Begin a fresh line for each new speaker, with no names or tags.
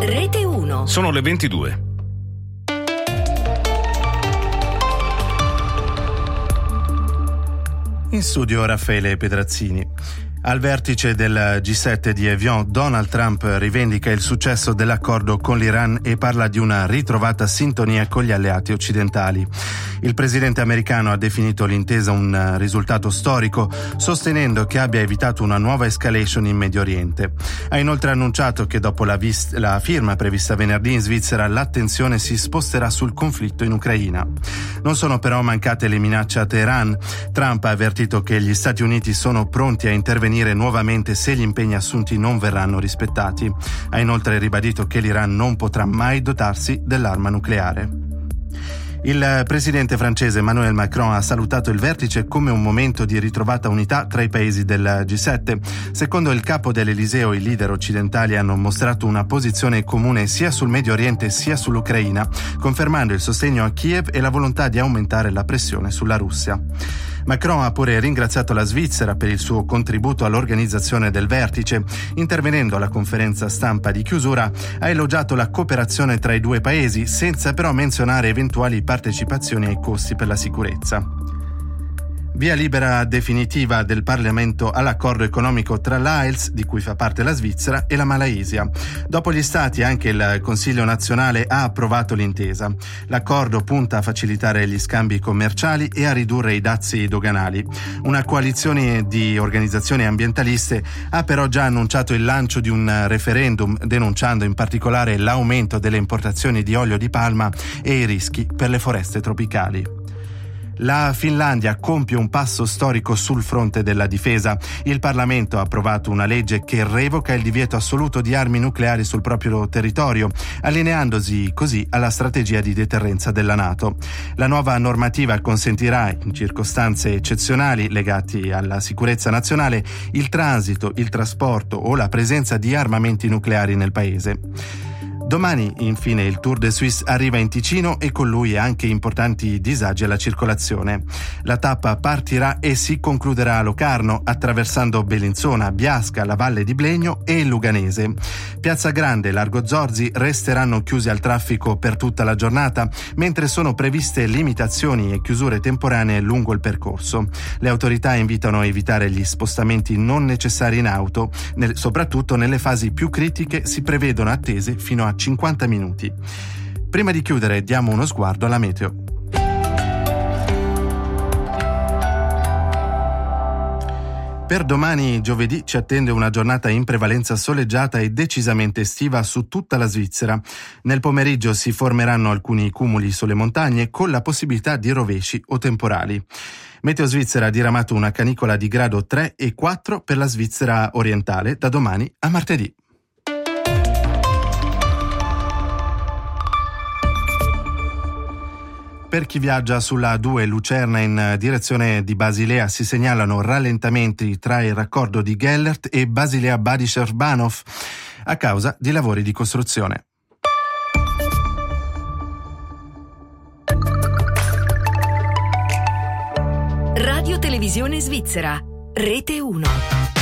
Rete 1.
Sono le 22.
In studio Raffaele Pedrazzini. Al vertice del G7 di Evian, Donald Trump rivendica il successo dell'accordo con l'Iran e parla di una ritrovata sintonia con gli alleati occidentali. Il presidente americano ha definito l'intesa un risultato storico, sostenendo che abbia evitato una nuova escalation in Medio Oriente. Ha inoltre annunciato che dopo la firma prevista venerdì in Svizzera, l'attenzione si sposterà sul conflitto in Ucraina. Non sono però mancate le minacce a Teheran. Trump ha avvertito che gli Stati Uniti sono pronti a intervenire nuovamente se gli impegni assunti non verranno rispettati. Ha inoltre ribadito che l'Iran non potrà mai dotarsi dell'arma nucleare. Il presidente francese Emmanuel Macron ha salutato il vertice come un momento di ritrovata unità tra i paesi del G7. Secondo il capo dell'Eliseo, i leader occidentali hanno mostrato una posizione comune sia sul Medio Oriente sia sull'Ucraina, confermando il sostegno a Kiev e la volontà di aumentare la pressione sulla Russia. Macron ha pure ringraziato la Svizzera per il suo contributo all'organizzazione del vertice. Intervenendo alla conferenza stampa di chiusura, ha elogiato la cooperazione tra i due paesi, senza però menzionare eventuali partecipazioni ai costi per la sicurezza. Via libera definitiva del Parlamento all'accordo economico tra l'AELS, di cui fa parte la Svizzera, e la Malaysia. Dopo gli Stati, anche il Consiglio nazionale ha approvato l'intesa. L'accordo punta a facilitare gli scambi commerciali e a ridurre i dazi doganali. Una coalizione di organizzazioni ambientaliste ha però già annunciato il lancio di un referendum, denunciando in particolare l'aumento delle importazioni di olio di palma e i rischi per le foreste tropicali. La Finlandia compie un passo storico sul fronte della difesa. Il Parlamento ha approvato una legge che revoca il divieto assoluto di armi nucleari sul proprio territorio, allineandosi così alla strategia di deterrenza della NATO. La nuova normativa consentirà, in circostanze eccezionali legate alla sicurezza nazionale, il transito, il trasporto o la presenza di armamenti nucleari nel paese. Domani, infine, il Tour de Suisse arriva in Ticino e con lui anche importanti disagi alla circolazione. La tappa partirà e si concluderà a Locarno, attraversando Bellinzona, Biasca, la Valle di Blegno e il Luganese. Piazza Grande e Largo Zorzi resteranno chiusi al traffico per tutta la giornata, mentre sono previste limitazioni e chiusure temporanee lungo il percorso. Le autorità invitano a evitare gli spostamenti non necessari in auto, soprattutto nelle fasi più critiche si prevedono attese fino a 50 minuti. Prima di chiudere diamo uno sguardo alla meteo. Per domani giovedì ci attende una giornata in prevalenza soleggiata e decisamente estiva su tutta la Svizzera. Nel pomeriggio si formeranno alcuni cumuli sulle montagne con la possibilità di rovesci o temporali. Meteo Svizzera ha diramato una canicola di grado 3 e 4 per la Svizzera orientale da domani a martedì. Per chi viaggia sulla A2 Lucerna in direzione di Basilea si segnalano rallentamenti tra il raccordo di Gellert e Basilea-Badischer-Bahnhof a causa di lavori di costruzione.
Radio Televisione Svizzera, Rete 1.